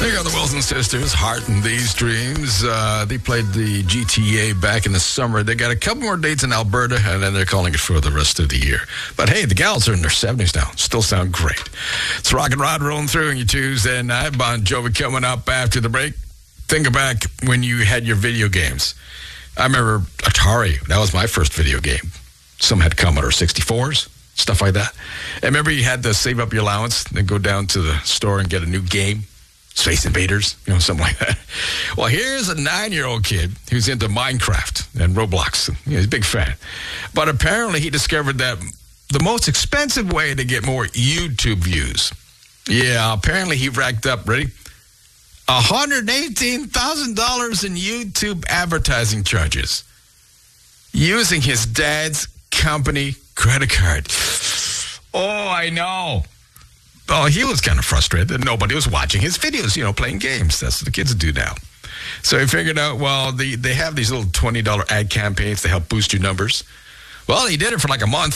There you go, the Wilson sisters, Heart and These Dreams. They played the GTA back in the summer. They got a couple more dates in Alberta, and then they're calling it for the rest of the year. But hey, the gals are in their 70s now. Still sound great. It's Rock and Rod rolling through on your Tuesday night. Bon Jovi coming up after the break. Think back when you had your video games. I remember Atari. That was my first video game. Some had Commodore 64s, stuff like that. And remember you had to save up your allowance, then go down to the store and get a new game. Space Invaders, something like that. Well, here's a 9-year-old kid who's into Minecraft and Roblox. He's a big fan. But apparently he discovered that the most expensive way to get more YouTube views. Yeah, apparently he racked up, ready? $118,000 in YouTube advertising charges using his dad's company credit card. Oh, I know. Oh, he was kind of frustrated that nobody was watching his videos, playing games. That's what the kids do now. So he figured out, well, they have these little $20 ad campaigns to help boost your numbers. Well, he did it for like a month.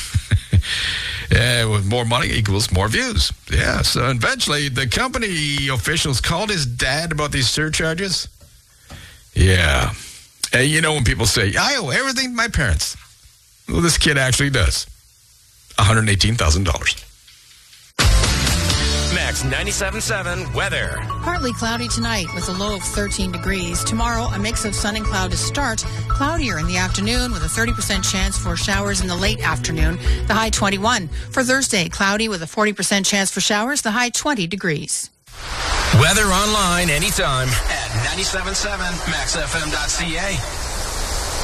Yeah, with more money equals more views. Yeah, so eventually the company officials called his dad about these surcharges. Yeah. And when people say, I owe everything to my parents. Well, this kid actually does. $118,000. Max 97.7 weather. Partly cloudy tonight with a low of 13 degrees. Tomorrow, a mix of sun and cloud to start. Cloudier in the afternoon with a 30% chance for showers in the late afternoon. The high 21. For Thursday, cloudy with a 40% chance for showers. The high 20 degrees. Weather online anytime at 97.7maxfm.ca.